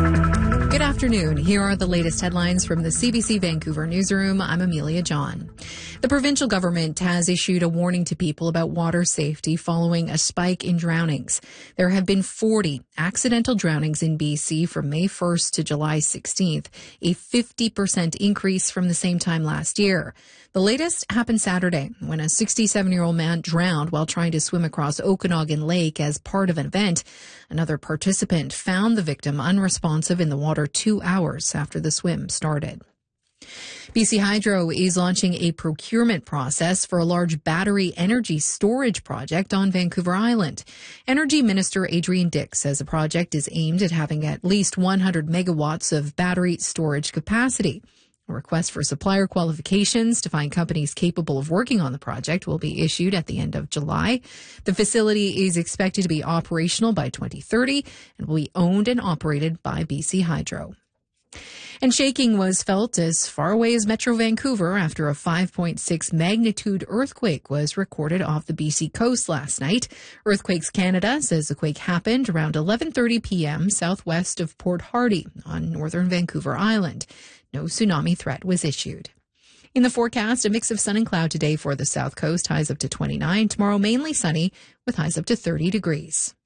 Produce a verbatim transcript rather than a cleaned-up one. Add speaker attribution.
Speaker 1: Good afternoon. Here are the latest headlines from the C B C Vancouver newsroom. I'm Amelia John. The provincial government has issued a warning to people about water safety following a spike in drownings. There have been forty accidental drownings in B C from May first to July sixteenth, a fifty percent increase from the same time last year. The latest happened Saturday when a sixty-seven-year-old man drowned while trying to swim across Okanagan Lake as part of an event. Another participant found the victim unresponsive in the water two hours after the swim started. B C Hydro is launching a procurement process for a large battery energy storage project on Vancouver Island. Energy Minister Adrian Dix says the project is aimed at having at least one hundred megawatts of battery storage capacity. A request for supplier qualifications to find companies capable of working on the project will be issued at the end of July. The facility is expected to be operational by twenty thirty and will be owned and operated by B C Hydro. And shaking was felt as far away as Metro Vancouver after a five point six magnitude earthquake was recorded off the B C coast last night. Earthquakes Canada says the quake happened around eleven thirty p.m. southwest of Port Hardy on northern Vancouver Island. No tsunami threat was issued. In the forecast, a mix of sun and cloud today for the south coast, highs up to twenty-nine. Tomorrow, mainly sunny with highs up to thirty degrees.